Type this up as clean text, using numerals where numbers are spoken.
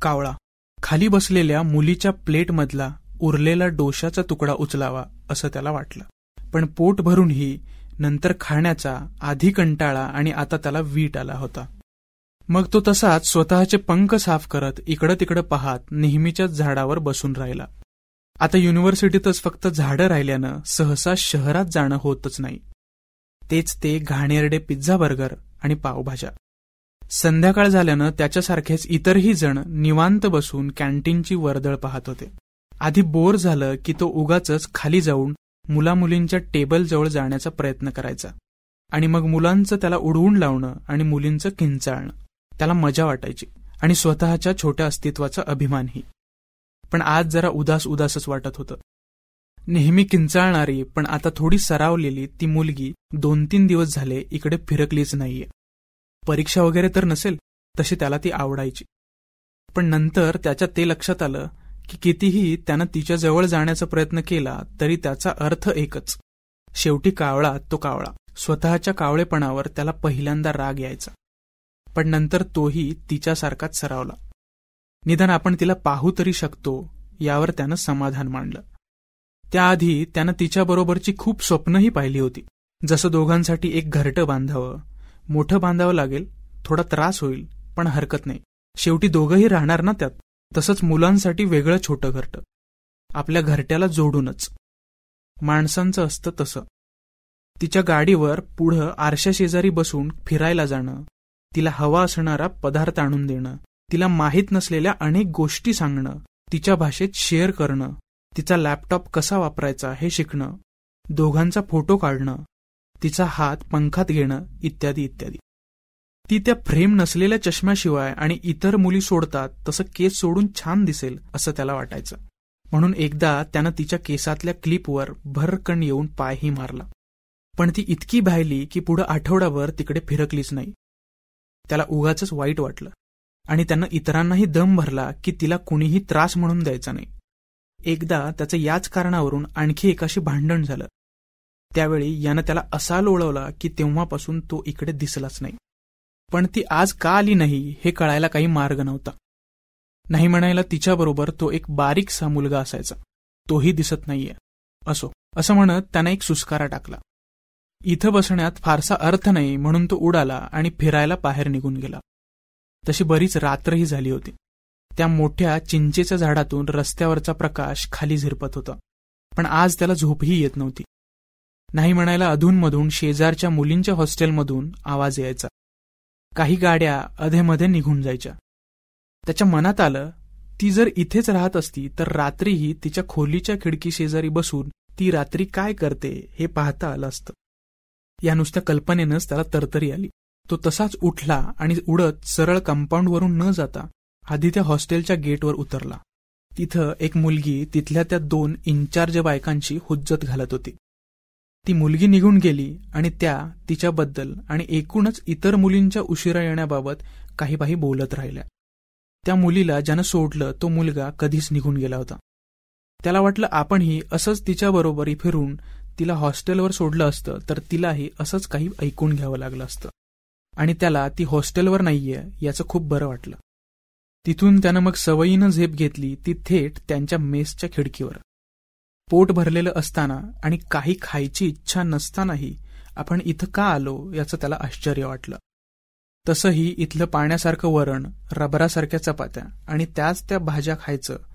कावळा. खाली बसलेल्या मुलीच्या प्लेटमधला उरलेला डोशाचा तुकडा उचलावा असं त्याला वाटलं. पण पोट भरूनही नंतर खाण्याचा आधी कंटाळा आणि आता त्याला वीट आला होता. मग तो तसाच स्वतःचे पंख साफ करत इकडं तिकडं पाहत नेहमीच्याच झाडावर बसून राहिला. आता युनिव्हर्सिटीतच फक्त झाडं राहिल्यानं सहसा शहरात जाणं होतच नाही. तेच ते घाणेरडे पिझ्झा, बर्गर आणि पावभाज्या. संध्याकाळ झाल्यानं त्याच्यासारखेच इतरही जण निवांत बसून कॅन्टीनची वर्दळ पाहत होते. आधी बोर झालं की तो उगाचच खाली जाऊन मुलामुलींच्या टेबलजवळ जाण्याचा प्रयत्न करायचा आणि मग मुलांचं त्याला उडवून लावणं आणि मुलींचं किंचाळणं त्याला मजा वाटायची आणि स्वतःच्या छोट्या अस्तित्वाचा अभिमानही. पण आज जरा उदासच वाटत होतं. नेहमी किंचाळणारी पण आता थोडी सरावलेली ती मुलगी 2-3 दिवस झाले इकडे फिरकलीच नाहीये. परीक्षा वगैरे तर नसेल, तशी त्याला ती आवडायची. पण नंतर त्याच्या ते लक्षात आलं की कितीही त्यानं तिच्या जवळ जाण्याचा प्रयत्न केला तरी त्याचा अर्थ एकच. शेवटी कावळा तो कावळा. स्वतःच्या कावळेपणावर त्याला पहिल्यांदा राग यायचा. पण नंतर तोही तिच्यासारखाच सरावला. निदान आपण तिला पाहू तरी शकतो यावर त्यानं समाधान मानलं. त्याआधी त्यानं तिच्याबरोबरची खूप स्वप्नही पाहिली होती. जसं दोघांसाठी एक घरटं बांधावं, मोठं बांधावं लागेल, थोडा त्रास होईल पण हरकत नाही, शेवटी दोघंही राहणार ना त्यात. तसंच मुलांसाठी वेगळं छोटं घरटं, आपल्या घरट्याला जोडूनच. माणसांचं असतं तसं. तिच्या गाडीवर पुढं आरशाशेजारी बसून फिरायला जाणं, तिला हवा असणारा पदार्थ आणून देणं, तिला माहीत नसलेल्या अनेक गोष्टी सांगणं, तिच्या भाषेत शेअर करणं, तिचा लॅपटॉप कसा वापरायचा हे शिकणं, दोघांचा फोटो काढणं, तिचा हात पंखात घेणं इत्यादी इत्यादी. ती त्या फ्रेम नसलेल्या चष्म्याशिवाय आणि इतर मुली सोडतात तसं केस सोडून छान दिसेल असं त्याला वाटायचं. म्हणून एकदा त्यानं तिच्या केसातल्या क्लिपवर भरकन येऊन पायही मारला. पण ती इतकी भायली की पुढं आठवडाभर तिकडे फिरकलीच नाही. त्याला उगाचच वाईट वाटलं आणि त्यानं इतरांनाही दम भरला की तिला कुणीही त्रास म्हणून द्यायचा नाही. एकदा त्याचं याच कारणावरून आणखी एकाशी भांडण झालं. त्यावेळी यानं त्याला असा लोळवला की तेव्हापासून तो इकडे दिसलाच नाही. पण ती आज का आली नाही हे कळायला काही मार्ग नव्हता. नाही म्हणायला तिच्याबरोबर तो एक बारीकसा मुलगा असायचा, तोही दिसत नाहीये. असो असं म्हणत त्यानं एक सुस्कारा टाकला. इथं बसण्यात फारसा अर्थ नाही म्हणून तो उडाला आणि फिरायला बाहेर निघून गेला. तशी बरीच रात्रही झाली होती. त्या मोठ्या चिंचेच्या झाडातून रस्त्यावरचा प्रकाश खाली झिरपत होता. पण आज त्याला झोपही येत नव्हती. नाही म्हणायला अधूनमधून शेजारच्या मुलींच्या हॉस्टेलमधून आवाज यायचा. काही गाड्या अधेमध्ये निघून जायच्या. त्याच्या मनात आलं, ती जर इथेच राहत असती तर रात्रीही तिच्या खोलीच्या खिडकी शेजारी बसून ती रात्री काय करते हे पाहता आलं असतं. या नुसत्या कल्पनेनंच त्याला तरतरी आली. तो तसाच उठला आणि उडत सरळ कंपाऊंडवरून न जाता आधी त्या हॉस्टेलच्या गेटवर उतरला. तिथं एक मुलगी तिथल्या त्या 2 इन्चार्ज बायकांची हुज्जत घालत होती. ती मुलगी निघून गेली आणि त्या तिच्याबद्दल आणि एकूणच इतर मुलींच्या उशिरा येण्याबाबत काही बोलत राहिल्या. त्या मुलीला ज्यानं सोडलं तो मुलगा कधीच निघून गेला होता. त्याला वाटलं आपणही असंच तिच्याबरोबर फिरून तिला हॉस्टेलवर सोडलं असतं तर तिलाही असंच काही ऐकून घ्यावं लागलं असतं. आणि त्याला ती हॉस्टेलवर नाहीये याचं खूप बरं वाटलं. तिथून त्यानं मग सवयीनं झेप घेतली ती थेट त्यांच्या मेसच्या खिडकीवर. पोट भरलेलं असताना आणि काही खायची इच्छा नसतानाही आपण इथं का आलो याचं त्याला आश्चर्य वाटलं. तसंही इथलं पाण्यासारखं वरण, रबरासारख्या चपात्या आणि त्याच त्या भाज्या खायचं